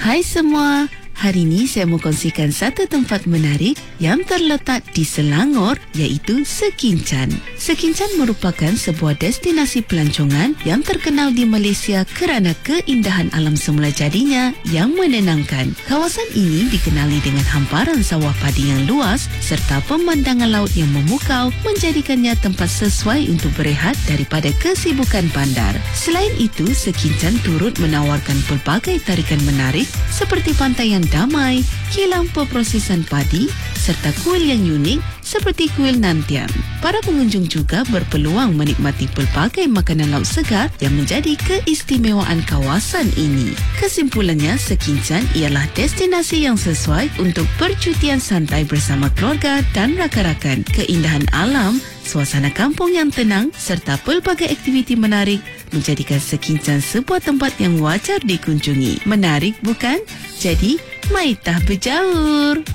Hai semua, hari ini saya mau kongsikan satu tempat menarik yang terletak di Selangor, iaitu Sekinchan. Sekinchan merupakan sebuah destinasi pelancongan yang terkenal di Malaysia kerana keindahan alam semula jadinya yang menenangkan. Kawasan ini dikenali dengan hamparan sawah padi yang luas serta pemandangan laut yang memukau, menjadikannya tempat sesuai untuk berehat daripada kesibukan bandar. Selain itu, Sekinchan turut menawarkan pelbagai tarikan menarik seperti pantai yang damai, kilang peprosesan padi serta kuil yang unik seperti kuil Nantiam. Para pengunjung juga berpeluang menikmati pelbagai makanan laut segar yang menjadi keistimewaan kawasan ini. Kesimpulannya, Sekinchan ialah destinasi yang sesuai untuk percutian santai bersama keluarga dan rakan-rakan. Keindahan alam, suasana kampung yang tenang serta pelbagai aktiviti menarik menjadikan Sekinchan sebuah tempat yang wajar dikunjungi. Menarik bukan? Jadi, maitah berjaur!